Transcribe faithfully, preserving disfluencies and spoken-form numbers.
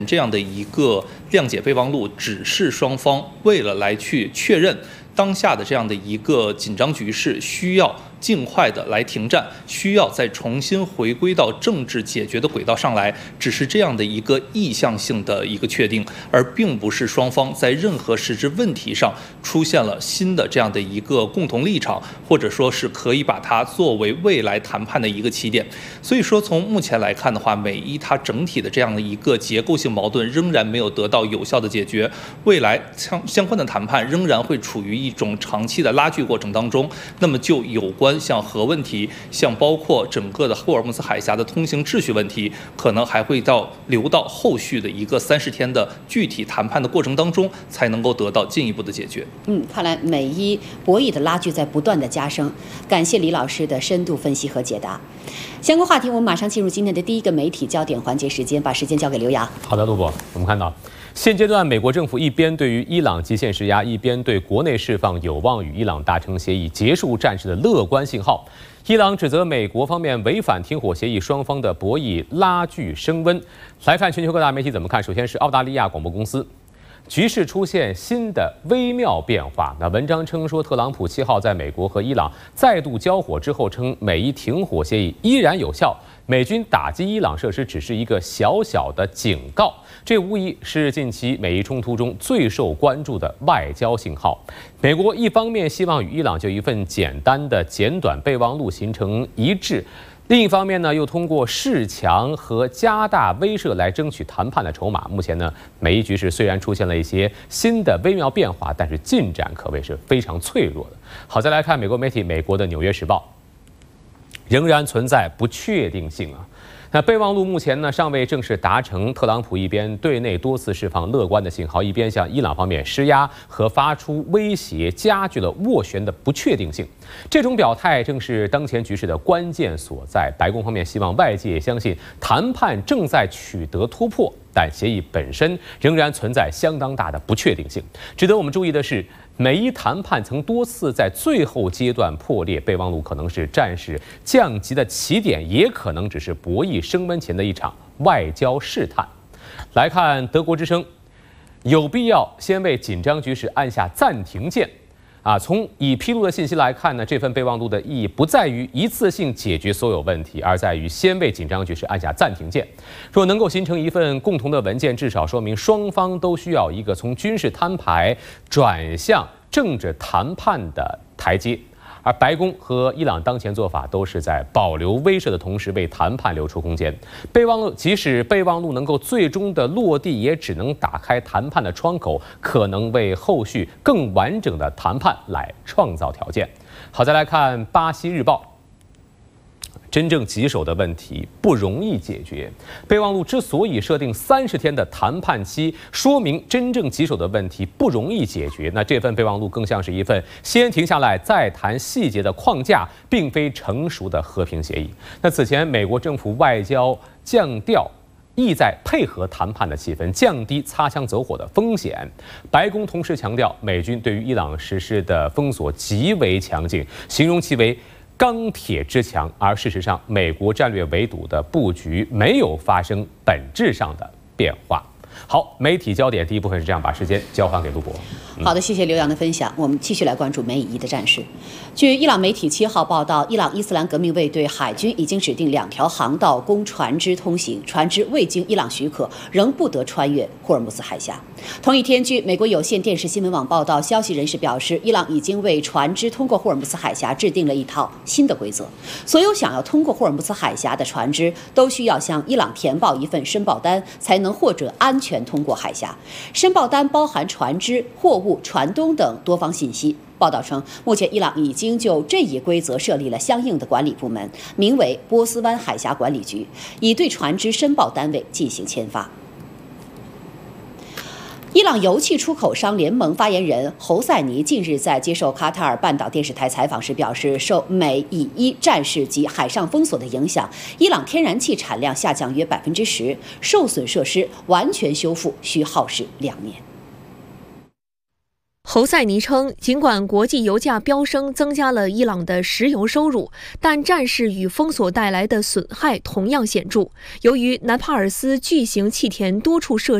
这样的一个谅解备忘录，只是双方为了来去确认当下的这样的一个紧张局势，需要尽快的来停战，需要再重新回归到政治解决的轨道上来，只是这样的一个意向性的一个确定，而并不是双方在任何实质问题上出现了新的这样的一个共同立场，或者说是可以把它作为未来谈判的一个起点。所以说，从目前来看的话，美伊它整体的这样的一个结构性矛盾仍然没有得到有效的解决，未来相相关的谈判仍然会处于一种长期的拉锯过程当中。那么就有关像核问题，像包括整个的霍尔木兹海峡的通行秩序问题，可能还会到留到后续的一个三十天的具体谈判的过程当中，才能够得到进一步的解决。 嗯，看来美伊博弈的拉锯在不断的加深。感谢李老师的深度分析和解答。相关话题，我们马上进入今天的第一个媒体焦点环节时间，把时间交给刘洋。 好的，陆博，我们看到。现阶段，美国政府一边对于伊朗极限施压，一边对国内释放有望与伊朗达成协议、结束战事的乐观信号。伊朗指责美国方面违反停火协议，双方的博弈拉锯升温。来看全球各大媒体怎么看？首先是澳大利亚广播公司。局势出现新的微妙变化。那文章称说，特朗普七号在美国和伊朗再度交火之后，称美伊停火协议依然有效，美军打击伊朗设施只是一个小小的警告。这无疑是近期美伊冲突中最受关注的外交信号。美国一方面希望与伊朗就一份简单的简短备忘录形成一致。另一方面呢，又通过示强和加大威慑来争取谈判的筹码。目前呢，美伊局势虽然出现了一些新的微妙变化，但是进展可谓是非常脆弱的。好，再来看美国媒体，美国的《纽约时报》仍然存在不确定性啊。那备忘录目前呢尚未正式达成，特朗普一边对内多次释放乐观的信号，一边向伊朗方面施压和发出威胁，加剧了斡旋的不确定性。这种表态正是当前局势的关键所在。白宫方面希望外界相信谈判正在取得突破，但协议本身仍然存在相当大的不确定性。值得我们注意的是，美伊谈判曾多次在最后阶段破裂，备忘录可能是战事降级的起点，也可能只是博弈升温前的一场外交试探。来看德国之声，有必要先为紧张局势按下暂停键。啊，从已披露的信息来看呢，这份备忘录的意义不在于一次性解决所有问题，而在于先为紧张局势按下暂停键。若能够形成一份共同的文件，至少说明双方都需要一个从军事摊牌转向政治谈判的台阶。而白宫和伊朗当前做法都是在保留威慑的同时为谈判留出空间。备忘录即使备忘录能够最终的落地，也只能打开谈判的窗口，可能为后续更完整的谈判来创造条件。好，再来看巴西日报。真正棘手的问题不容易解决。备忘录之所以设定三十天的谈判期，说明真正棘手的问题不容易解决。那这份备忘录更像是一份先停下来再谈细节的框架，并非成熟的和平协议。那此前美国政府外交降调，意在配合谈判的气氛，降低擦枪走火的风险。白宫同时强调，美军对于伊朗实施的封锁极为强劲，形容其为钢铁之墙，而事实上，美国战略围堵的布局没有发生本质上的变化。好，媒体焦点第一部分是这样，把时间交还给陆博。 嗯、好的，谢谢刘洋的分享。我们继续来关注美以伊的战事。据伊朗媒体七号报道，伊朗伊斯兰革命卫队海军已经指定两条航道供船只通行，船只未经伊朗许可，仍不得穿越霍尔木兹海峡。同一天，据美国有线电视新闻网报道，消息人士表示，伊朗已经为船只通过霍尔木兹海峡制定了一套新的规则。所有想要通过霍尔木兹海峡的船只都需要向伊朗填报一份申报单，才能获准安全通过海峡。申报单包含船只、货物、船东等多方信息。报道称，目前伊朗已经就这一规则设立了相应的管理部门，名为波斯湾海峡管理局，已对船只申报单位进行签发。伊朗油气出口商联盟发言人侯赛尼近日在接受卡塔尔半岛电视台采访时表示，受美以伊战事及海上封锁的影响，伊朗天然气产量下降约百分之十，受损设施完全修复需耗时两年。 侯赛尼称，尽管国际油价飙升增加了伊朗的石油收入，但战事与封锁带来的损害同样显著。由于南帕尔斯巨型气田多处设